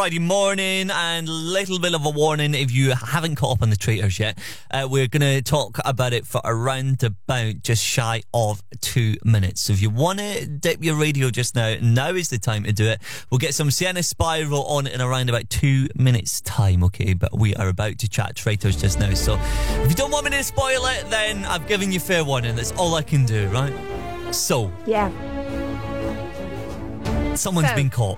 Friday morning, and a little bit of a warning if you haven't caught up on the traitors yet. We're going to talk about it for around about just shy of 2 minutes. So if you want to dip your radio just now is the time to do it. We'll get some Sienna Spiral on in around about 2 minutes time, okay? But we are about to chat traitors just now. So if you don't want me to spoil it, then I've given you fair warning. That's all I can do, right? So. Yeah. Someone's been caught.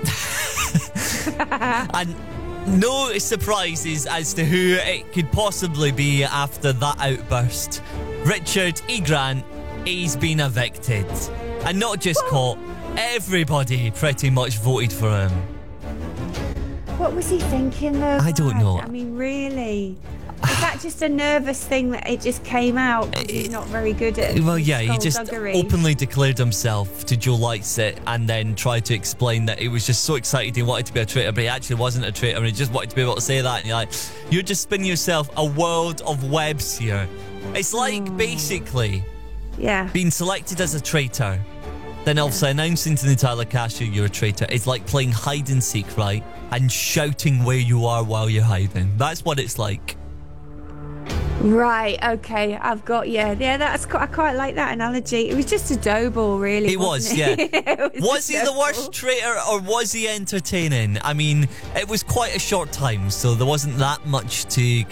And no surprises as to who it could possibly be after that outburst. Richard E. Grant, he's been evicted. And not just caught, everybody pretty much voted for him. What was he thinking though? I don't know. I mean, really? Was that just a nervous thing that it just came out? He's not very good at Well, yeah, he just skullduggery. openly declared himself to Joe Lightsett and then tried to explain that he was just so excited he wanted to be a traitor, but he actually wasn't a traitor and he just wanted to be able to say that. And you're like, you're just spinning yourself a world of webs here. It's like basically being selected as a traitor, then also announcing to Natalia Cashew you're a traitor. It's like playing hide and seek, right? And shouting where you are while you're hiding. That's what it's like. Right, okay, I've got Yeah, I quite like that analogy. It was just a dough ball, really. He was, yeah. Was he the worst traitor or was he entertaining? I mean, it was quite a short time, so there wasn't that much to